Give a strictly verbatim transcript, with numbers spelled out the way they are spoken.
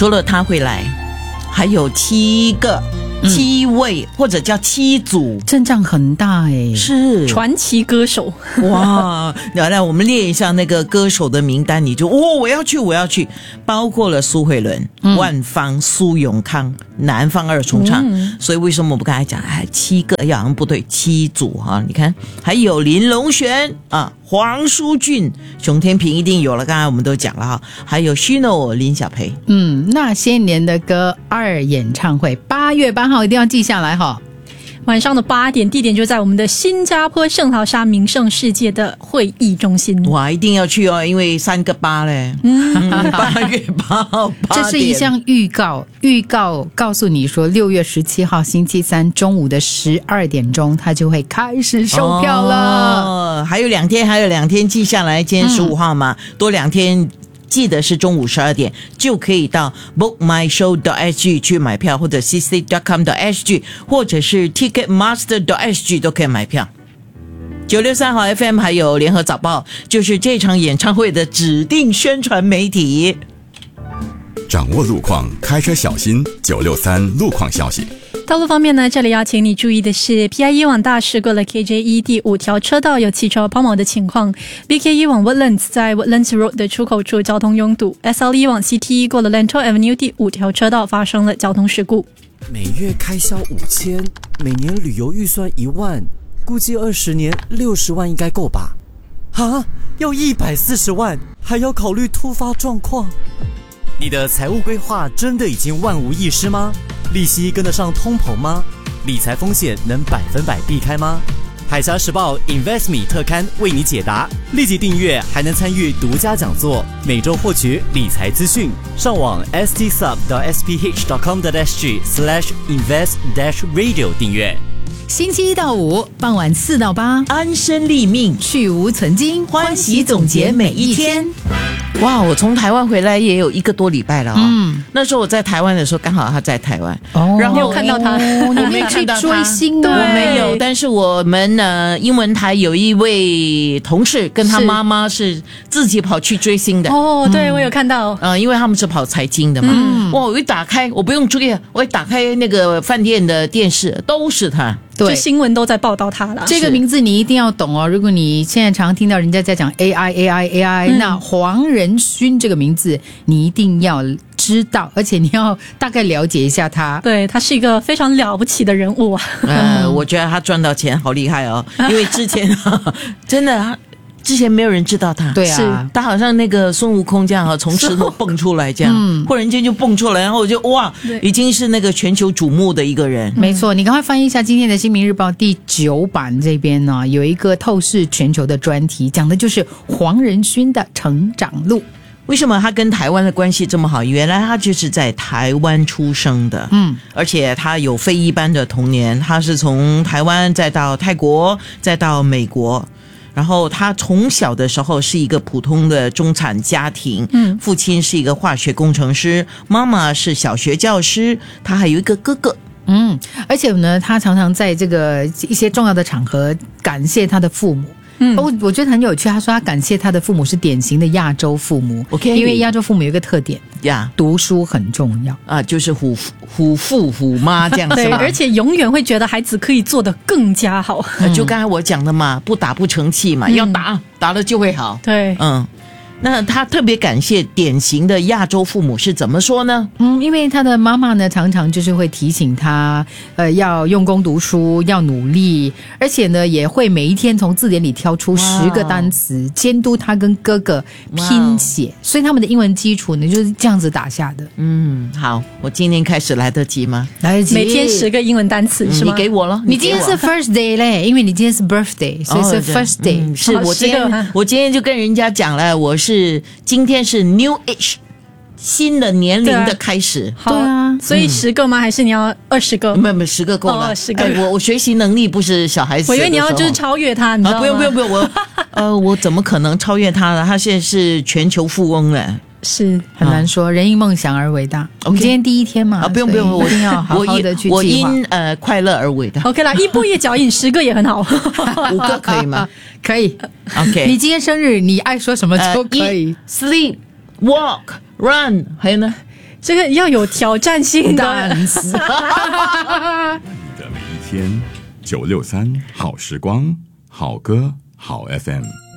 除了他会来，还有七个、嗯、七位或者叫七组， 阵仗很大哎， 是传奇歌手。 哇，来来，我们列一下那个歌手的名单，你就哦，我要去，我要去，包括了苏慧伦、嗯、万芳、苏永康、南方二重唱、嗯、所以为什么我们刚才讲哎七个，哎呀好像不对，七组哈，你看还有林隆璇啊，黄舒骏、熊天平一定有了，刚才我们都讲了哈，还有 Shino 林小培。 嗯，那些年的歌二演唱会八月八号一定要记下来哈。 晚上的八点，地点就在我们的新加坡圣淘沙名胜世界的会议中心。 哇，一定要去哦，因为三个八嘞，嗯，八月八号， 这是一项预告，预告告诉你说，六月十七号星期三中午的十二点钟，它就会开始售票了。 哦，还有两天，还有两天，记下来，今天十五号嘛，嗯、多两天。记得是中午十二点就可以到 book my show dot s g 去买票，或者 c c dot com dot s g 或者是 ticketmaster dot s g 都可以买票。九六三号 F M 还有联合早报就是这场演唱会的指定宣传媒体。 掌握路况，开车小心。九六三路况消息。 道路方面呢，这里要请你注意的是 P I E 往大事过了 K J E 第五条车道有汽车抛锚的情况， B K E 往 Woodlands 在 Woodlands Road 的出口处交通拥堵， S L E 往 C T E 过了 Lentor Avenue 第五条车道发生了交通事故。 每月开销五千，每年旅游预算一万，估计二十年六十万应该够吧？啊，要一百四十万，还要考虑突发状况。你的财务规划真的已经万无一失吗？利息跟得上通膨吗？理财风险能百分百避开吗？海峡时报 InvestMe 特刊为你解答，立即订阅还能参与独家讲座，每周获取理财资讯。上网 s t sub dot s p h dot com dot s g slash invest dash radio 订阅。 星期一到五傍晚四到八， 安身立命， 去无存菁， 欢喜总结每一天。哇，我从台湾回来也有一个多礼拜了啊、哦！嗯，那时候我在台湾的时候，刚好他在台湾， 哦， 然后有看到他， 哦、你没去追星的， 我没有。但是我们呢，英文台有一位同事跟他妈妈是自己跑去追星的。 哦，对、嗯，我有看到。 呃，因为他们是跑财经的嘛。嗯，哇，我一打开，我不用追，我一打开那个饭店的电视，都是他。 对，新闻都在报道他了。 这个名字你一定要懂哦。如果你现在常听到人家在讲 A I A I A I，、嗯、那黄仁勋这个名字你一定要知道，而且你要大概了解一下他。 对，他是一个非常了不起的人物啊。 呃，我觉得他赚到钱好厉害哦，因为之前真的。之前没有人知道他， 对啊， 是他好像那个孙悟空这样哈，从石头蹦出来这样，嗯，忽然间就蹦出来，然后我就哇，已经是那个全球瞩目的一个人。 没错，你赶快翻译一下今天的《新民日报》第九版这边呢，有一个透视全球的专题，讲的就是黄仁勋的成长路。 为什么他跟台湾的关系这么好？原来他就是在台湾出生的，嗯，而且他有非一般的童年，他是从台湾再到泰国，再到美国。然后他从小的时候是一个普通的中产家庭，嗯，父亲是一个化学工程师，妈妈是小学教师，他还有一个哥哥。 嗯，而且呢，他常常在这个一些重要的场合感谢他的父母。嗯，我我觉得很有趣。他说他感谢他的父母是典型的亚洲父母 ，OK， 因为亚洲父母有一个特点呀， yeah, 读书很重要啊，就是虎虎父虎妈这样子。 对，而且永远会觉得孩子可以做得更加好。 嗯、就刚才我讲的嘛，不打不成器嘛，嗯、要打打了就会好。 对， 嗯。那他特别感谢典型的亚洲父母是怎么说呢？ 嗯，因为他的妈妈呢，常常就是会提醒他，呃，要用功读书，要努力，而且呢，也会每一天从字典里挑出十个单词，监督他跟哥哥拼写，所以他们的英文基础呢就是这样子打下的。 嗯，好，我今天开始来得及吗？ 来得及， 每天十个英文单词、嗯、是吗？ 你给我了， 你今天是 first day 嘞，因为你今天是 birthday， 所以是 first day。 嗯、是我今天，我今天就跟人家讲了，我是。是今天是 New Age 新的年龄的开始， 对啊，所以十个吗？还是你要二十个？ 没有没有，十个够了。 哦，十个。 哎，我我学习能力不是小孩子。 我以为你要就是超越他，你知道吗？ 啊、不用不用不用，我呃，我怎么可能超越他呢？他现在是全球富翁了。 是很难说，啊、人因梦想而伟大。我们今天第一天嘛， 啊，不用不用，我一定要好好的去计划。 我因呃快乐而伟大。 OK 啦，一步一脚印，十个也很好， 五个可以吗？ 可以。 OK， 你今天生日，你爱说什么都可以。 呃、sleep, walk, run， 还有呢这个要有挑战性的单词。 你的每一天，九六三好时光，好歌好 F M。